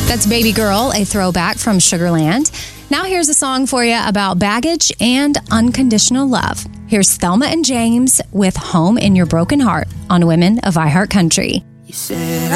That's Baby Girl, a throwback from Sugarland. Now here's a song for you about baggage and unconditional love. Here's Thelma and James with Home in Your Broken Heart on Women of iHeart Country. You said